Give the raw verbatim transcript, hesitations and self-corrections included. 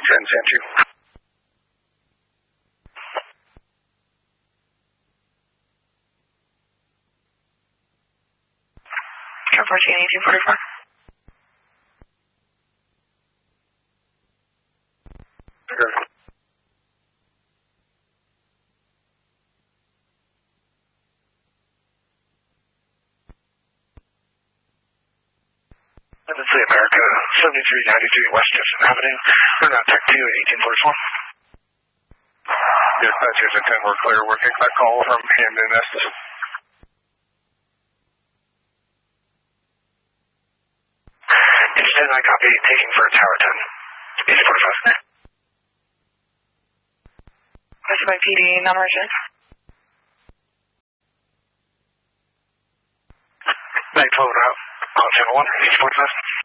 ten San two. fourteen eighteen forty-four. Good. Let's see, America, seventy-three ninety-three West Gibson Avenue. We're not Tech two, eighteen forty-four. Dispatchers at ten, we're clear. We're taking that call from Hamden Estes. Instead, I copy taking for a tower ten. eighteen forty-five. What's my P D, non-emergent? Night twelve and out. On channel one, eighteen forty-five.